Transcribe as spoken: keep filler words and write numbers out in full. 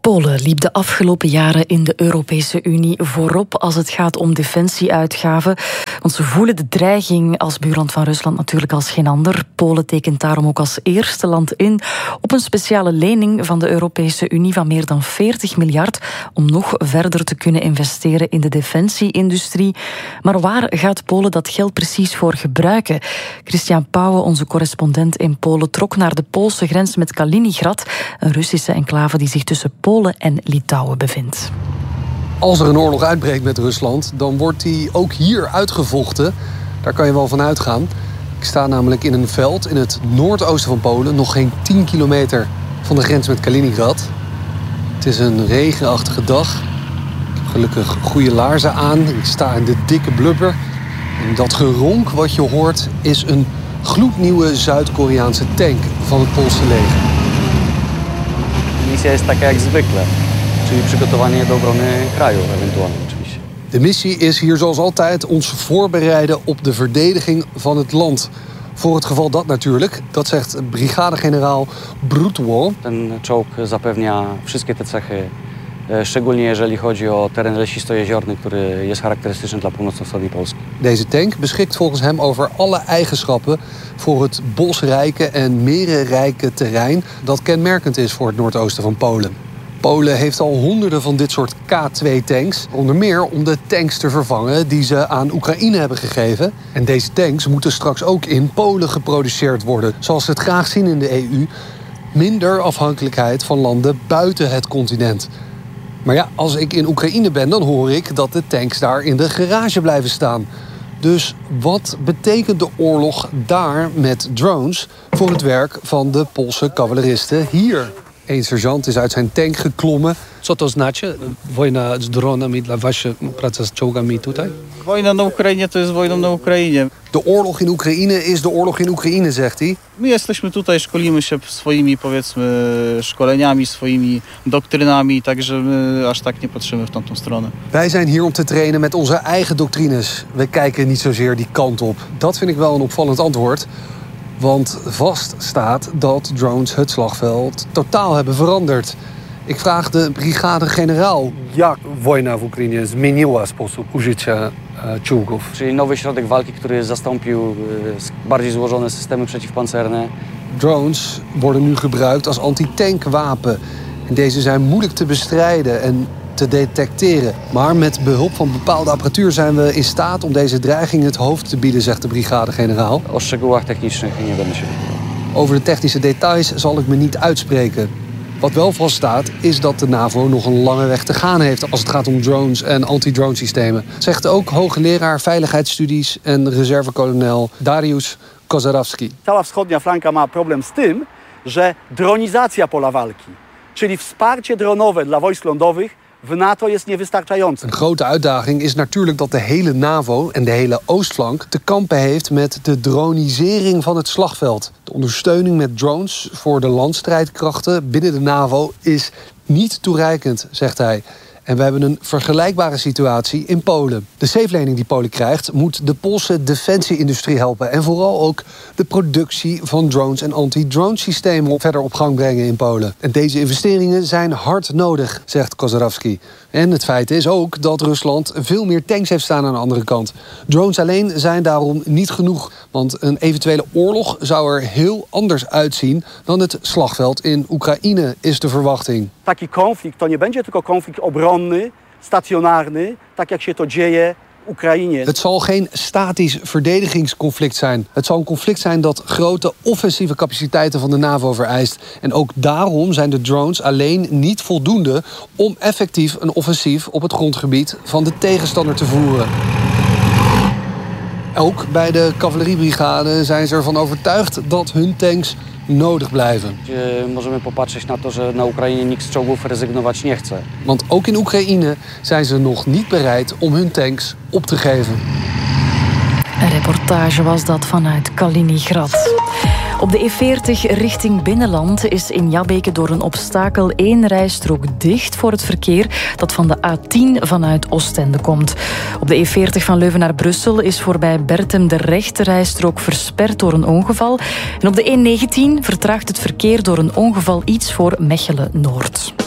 Polen liep de afgelopen jaren in de Europese Unie voorop als het gaat om defensieuitgaven. Want ze voelen de dreiging als buurland van Rusland natuurlijk als geen ander. Polen tekent daarom ook als eerste land in op een speciale lening van de Europese Unie van meer dan veertig miljard om nog verder te kunnen investeren in de defensieindustrie. Maar waar gaat Polen dat geld precies voor gebruiken? Christian Pauwe, onze correspondent in Polen, trok naar de Poolse grens met Kaliningrad, een Russische enclave die zich tussen Polen en Litouwen bevindt. Als er een oorlog uitbreekt met Rusland, dan wordt die ook hier uitgevochten. Daar kan je wel van uitgaan. Ik sta namelijk in een veld in het noordoosten van Polen, nog geen tien kilometer van de grens met Kaliningrad. Het is een regenachtige dag. Ik heb gelukkig goede laarzen aan. Ik sta in de dikke blubber. En dat geronk wat je hoort is een gloednieuwe Zuid-Koreaanse tank van het Poolse leger. Misja jest taka jak zwykle, czyli przygotowanie do obrony kraju ewentualnie oczywiście. De missie is hier zoals altijd ons voorbereiden op de verdediging van het land. Voor het geval dat natuurlijk, dat zegt brigadegeneraal Brutwo. Ten czołg zapewnia wszystkie te cechy, szczególnie jeżeli chodzi o teren lesisto-jeziorny, który jest charakterystyczny dla północno-wschodniej Polski. Deze tank beschikt volgens hem over alle eigenschappen voor het bosrijke en merenrijke terrein dat kenmerkend is voor het noordoosten van Polen. Polen heeft al honderden van dit soort K twee tanks, onder meer om de tanks te vervangen die ze aan Oekraïne hebben gegeven. En deze tanks moeten straks ook in Polen geproduceerd worden, zoals ze het graag zien in de E U. Minder afhankelijkheid van landen buiten het continent. Maar ja, als ik in Oekraïne ben, dan hoor ik dat de tanks daar in de garage blijven staan. Dus wat betekent de oorlog daar met drones voor het werk van de Poolse cavaleristen hier? Een sergeant is uit zijn tank geklommen. Co to znaczy? Wojna z dronami dla was, praca z czołgami tutaj? Wojna na Ukrainie to jest wojną na Ukrainie. De oorlog in Oekraïne is de oorlog in Oekraïne, zegt hij. My jesteśmy tutaj, szkolimy się swoimi, powiedzmy, szkoleniami, swoimi doktrynami, także my aż tak nie patrzymy w tamtą stronę. Wij zijn hier om te trainen met onze eigen doctrines. We kijken niet zozeer die kant op. Dat vind ik wel een opvallend antwoord. Want vast staat dat drones het slagveld totaal hebben veranderd. Ik vraag de brigadegeneraal. Jak wojna w Ukrainie zmieniła sposób użycia czołgów? Czyli nowy środek walki, który zastąpił bardziej złożone systemy przeciwpancerne. Drones worden nu gebruikt als anti-tankwapen. En deze zijn moeilijk te bestrijden en te detecteren. Maar met behulp van bepaalde apparatuur zijn we in staat om deze dreiging het hoofd te bieden, zegt de brigadegeneraal. O szczegółach technicznych nie będę się wypowiadał. Over de technische details zal ik me niet uitspreken. Wat wel vaststaat is dat de NAVO nog een lange weg te gaan heeft als het gaat om drones en anti-drone systemen. Zegt ook hoogleraar veiligheidsstudies en reservekolonel Dariusz Kozarowski. Cała wschodnia flanka ma problem z tym, że dronizacja pola walki, czyli wsparcie dronowe dla wojsk lądowych, w NATO jest niewystarczające. Een grote uitdaging is natuurlijk dat de hele NAVO en de hele oostflank te kampen heeft met de dronisering van het slagveld. De ondersteuning met drones voor de landstrijdkrachten binnen de NAVO is niet toereikend, zegt hij. En we hebben een vergelijkbare situatie in Polen. De SAFE-lening die Polen krijgt moet de Poolse defensieindustrie helpen. En vooral ook de productie van drones en anti-drone systemen verder op gang brengen in Polen. En deze investeringen zijn hard nodig, zegt Kozarowski. En het feit is ook dat Rusland veel meer tanks heeft staan aan de andere kant. Drones alleen zijn daarom niet genoeg. Want een eventuele oorlog zou er heel anders uitzien dan het slagveld in Oekraïne, is de verwachting. Taki konflikt to nie będzie tylko konflikt obronny, stacjonarny, tak jak się to dzieje w Oekraïne. Het zal geen statisch verdedigingsconflict zijn. Het zal een conflict zijn dat grote offensieve capaciteiten van de NAVO vereist. En ook daarom zijn de drones alleen niet voldoende om effectief een offensief op het grondgebied van de tegenstander te voeren. Ook bij de cavaleriebrigade zijn ze ervan overtuigd dat hun tanks nodig blijven. Możemy popatrzeć na to, że na Oekraïne nikt z czołgów rezygnować nie chce. Want ook in Oekraïne zijn ze nog niet bereid om hun tanks op te geven. Een reportage was dat vanuit Kaliningrad. Op de E veertig richting binnenland is in Jabbeke door een obstakel één rijstrook dicht voor het verkeer dat van de A tien vanuit Oostende komt. Op de E veertig van Leuven naar Brussel is voorbij Bertem de rechte rijstrook versperd door een ongeval. En op de E negentien vertraagt het verkeer door een ongeval iets voor Mechelen-Noord.